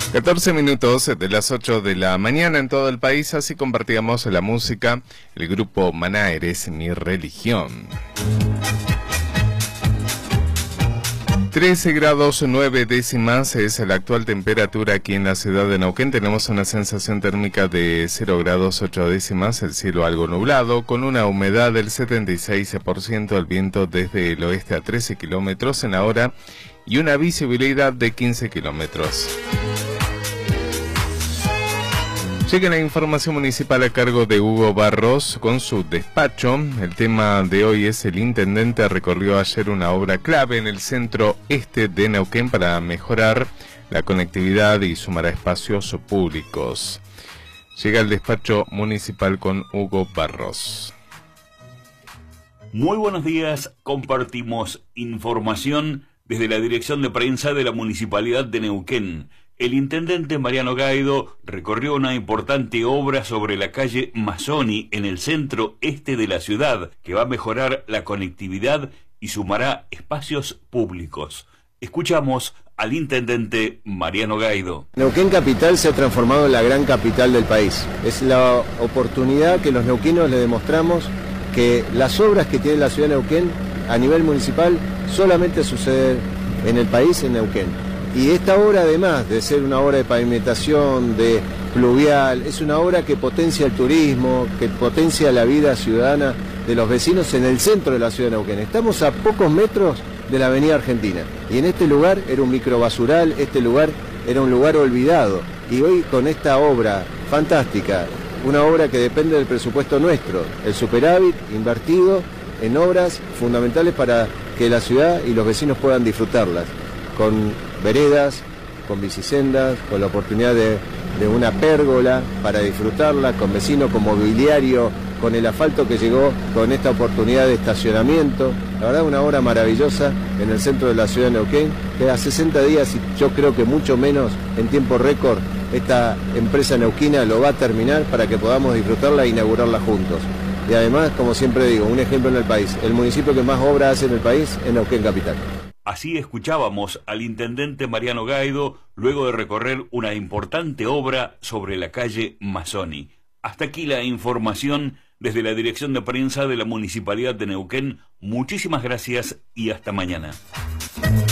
14 minutos de las 8 de la mañana en todo el país, así compartíamos la música, el grupo Maná, Eres mi religión. 13 grados 9 décimas es la actual temperatura aquí en la ciudad de Neuquén. Tenemos una sensación térmica de 0 grados 8 décimas, el cielo algo nublado, con una humedad del 76%, el viento desde el oeste a 13 kilómetros en la hora y una visibilidad de 15 kilómetros. Llega la información municipal a cargo de Hugo Barros con su despacho. El tema de hoy es: el intendente recorrió ayer una obra clave en el centro este de Neuquén para mejorar la conectividad y sumar a espacios públicos. Llega el despacho municipal con Hugo Barros. Muy buenos días, compartimos información desde la dirección de prensa de la Municipalidad de Neuquén. El intendente Mariano Gaido recorrió una importante obra sobre la calle Mazzoni en el centro este de la ciudad, que va a mejorar la conectividad y sumará espacios públicos. Escuchamos al intendente Mariano Gaido. Neuquén Capital se ha transformado en la gran capital del país. Es la oportunidad que los neuquinos le demostramos que las obras que tiene la ciudad de Neuquén a nivel municipal solamente suceden en el país, en Neuquén. Y esta obra, además de ser una obra de pavimentación, de pluvial, es una obra que potencia el turismo, que potencia la vida ciudadana de los vecinos en el centro de la ciudad de Neuquén. Estamos a pocos metros de la avenida Argentina. Y en este lugar era un microbasural, este lugar era un lugar olvidado. Y hoy con esta obra fantástica, una obra que depende del presupuesto nuestro, el superávit invertido en obras fundamentales para que la ciudad y los vecinos puedan disfrutarlas, con veredas, con bicisendas, con la oportunidad de una pérgola para disfrutarla, con vecinos, con mobiliario, con el asfalto que llegó, con esta oportunidad de estacionamiento. La verdad, una obra maravillosa en el centro de la ciudad de Neuquén, que a 60 días, y yo creo que mucho menos en tiempo récord, esta empresa neuquina lo va a terminar para que podamos disfrutarla e inaugurarla juntos. Y además, como siempre digo, un ejemplo en el país. El municipio que más obra hace en el país es Neuquén Capital. Así escuchábamos al intendente Mariano Gaido luego de recorrer una importante obra sobre la calle Mazzoni. Hasta aquí la información desde la dirección de prensa de la Municipalidad de Neuquén. Muchísimas gracias y hasta mañana.